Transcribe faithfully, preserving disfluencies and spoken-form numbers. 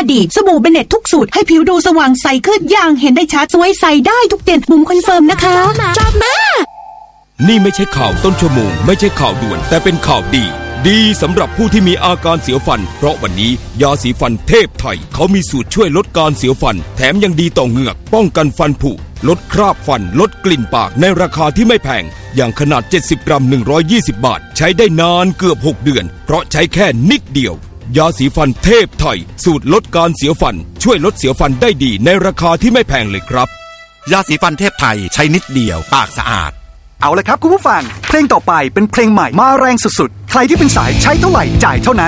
ดีสบู่เบเน็ตทุกสูตรให้ผิวดูสว่างใสขึ้นอย่างเห็นได้ชัดสวยใสได้ทุกเดือนบุ๋มคอนเฟิร์มนะคะชอบมากนี่ไม่ใช่ข่าวต้นชั่วโมงไม่ใช่ข่าวด่วนแต่เป็นข่าวดีดีสำหรับผู้ที่มีอาการเสียวฟันเพราะวันนี้ยาสีฟันเทพไทยเขามีสูตรช่วยลดการเสียวฟันแถมยังดีต่อเหงือกป้องกันฟันผุลดคราบฟันลดกลิ่นปากในราคาที่ไม่แพงอย่างขนาดเจ็ดสิบกรัมหนึ่งร้อยยี่สิบบาทใช้ได้นานเกือบหกเดือนเพราะใช้แค่นิดเดียวยาสีฟันเทพไทยสูตรลดการเสียวฟันช่วยลดเสียวฟันได้ดีในราคาที่ไม่แพงเลยครับยาสีฟันเทพไทยใช้นิดเดียวปากสะอาดเอาละครับคุณผู้ฟังเพลงต่อไปเป็นเพลงใหม่มาแรงสุดๆใครที่เป็นสายใช้เท่าไหร่จ่ายเท่านั้น